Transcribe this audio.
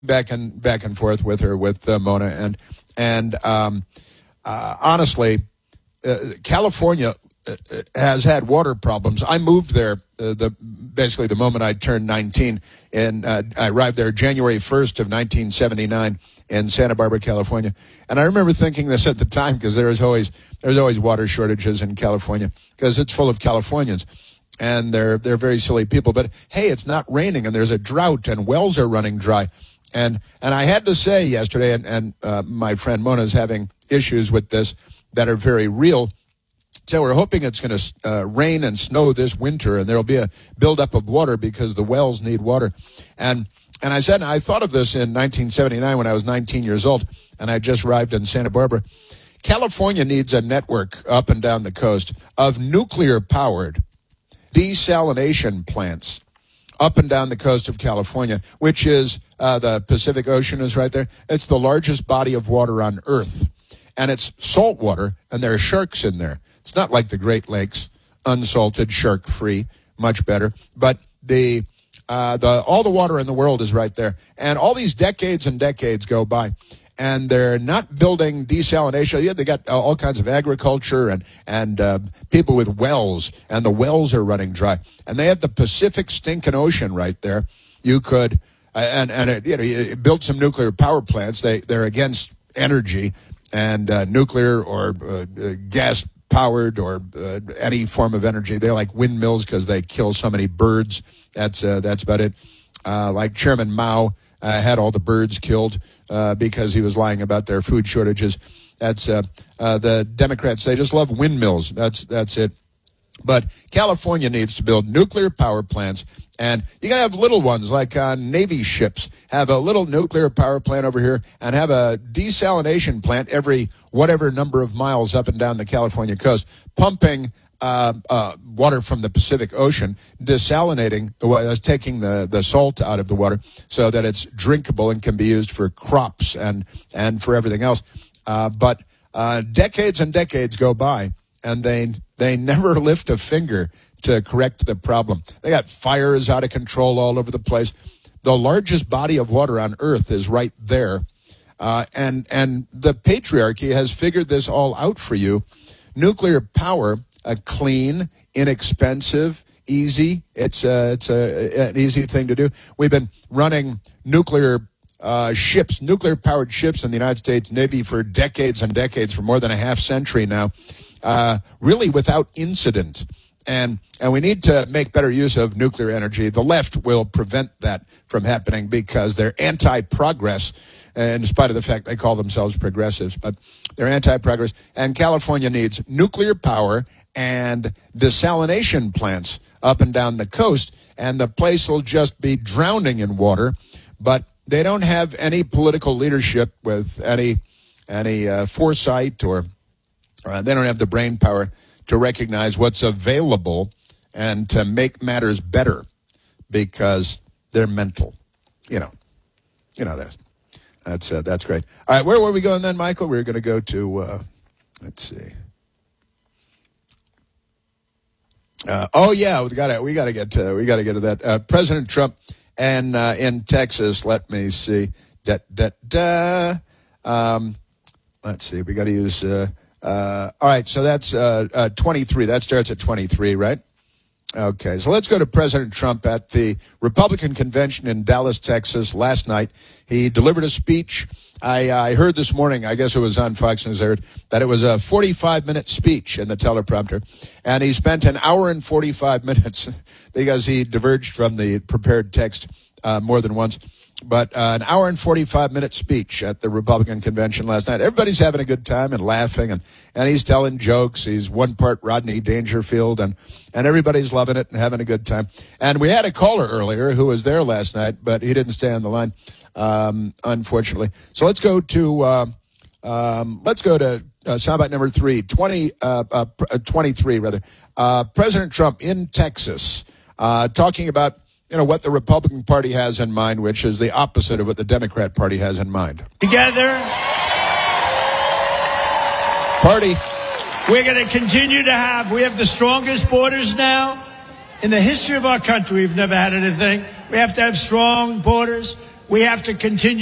back and forth with her, with Mona, and honestly, California has had water problems. I moved there basically the moment I turned 19, and I arrived there January 1st of 1979 in Santa Barbara, California. And I remember thinking this at the time, because there's always water shortages in California because it's full of Californians. And they're very silly people. But hey, it's not raining, and there's a drought, and wells are running dry. And I had to say yesterday, and my friend Mona's having issues with this that are very real. So we're hoping it's going to rain and snow this winter, and there'll be a buildup of water because the wells need water. And I said, I thought of this in 1979 when I was 19 years old, and I just arrived in Santa Barbara. California needs a network up and down the coast of nuclear-powered desalination plants up and down the coast of California, which is the Pacific Ocean is right there. It's the largest body of water on Earth, and it's salt water, and there are sharks in there. It's not like the Great Lakes, unsalted, shark-free, much better. But all the water in the world is right there, and all these decades and decades go by, and they're not building desalination. Yeah, they got all kinds of agriculture and people with wells, and the wells are running dry. And they have the Pacific stinking ocean right there. You could you build some nuclear power plants. They're against energy and nuclear or gas powered or any form of energy. They like windmills because they kill so many birds. That's about it. Like Chairman Mao had all the birds killed because he was lying about their food shortages. That's the Democrats. They just love windmills. That's it. But California needs to build nuclear power plants, and you got to have little ones like Navy ships. Have a little nuclear power plant over here, and have a desalination plant every whatever number of miles up and down the California coast, pumping water from the Pacific Ocean, desalinating, taking the salt out of the water so that it's drinkable and can be used for crops and for everything else. But decades and decades go by, and they never lift a finger to correct the problem. They got fires out of control all over the place. The largest body of water on Earth is right there. And the patriarchy has figured this all out for you. Nuclear power, clean, inexpensive, easy. It's an easy thing to do. We've been running nuclear-powered ships in the United States Navy for decades and decades, for more than a half century now, really without incident. And we need to make better use of nuclear energy. The left will prevent that from happening because they're anti-progress, in spite of the fact they call themselves progressives. But they're anti-progress. And California needs nuclear power and desalination plants up and down the coast. And the place will just be drowning in water. But they don't have any political leadership with any foresight, or they don't have the brain power to recognize what's available and to make matters better because they're mental. You know that. That's great. All right, where were we going then, Michael? We were going to go to, let's see. We got to get to that. President Trump and in Texas. Let me see. Let's see. We got to use. All right, so that's 23. That starts at 23, right? Okay, so let's go to President Trump at the Republican convention in Dallas, Texas last night. He delivered a speech. I heard this morning, I guess it was on Fox News, that it was a 45-minute speech in the teleprompter. And he spent an hour and 45 minutes because he diverged from the prepared text more than once. But an hour and 45-minute speech at the Republican convention last night. Everybody's having a good time and laughing, and he's telling jokes. He's one part Rodney Dangerfield, and everybody's loving it and having a good time. And we had a caller earlier who was there last night, but he didn't stay on the line, unfortunately. So let's go to soundbite number 23 rather. President Trump in Texas, talking about what the Republican Party has in mind, which is the opposite of what the Democrat Party has in mind. Together, Party. We're going to continue to we have the strongest borders now in the history of our country. We've never had anything. We have to have strong borders. We have to continue